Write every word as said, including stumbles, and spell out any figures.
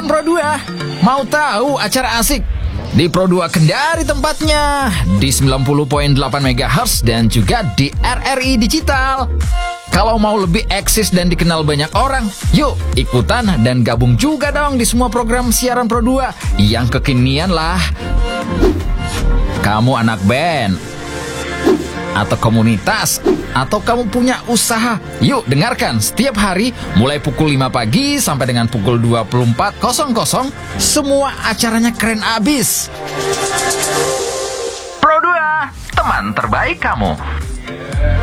Siaran Pro dua. Mau tahu acara asik? Di Pro dua Kendari tempatnya, di sembilan puluh koma delapan megahertz dan juga di R R I Digital. Kalau mau lebih eksis dan dikenal banyak orang, yuk ikutan dan gabung juga dong di semua program siaran Pro dua yang kekinian lah. Kamu anak band atau komunitas, atau kamu punya usaha, yuk dengarkan setiap hari mulai pukul lima pagi sampai dengan pukul dua puluh empat nol nol. Semua acaranya keren abis. Pro dua, teman terbaik kamu.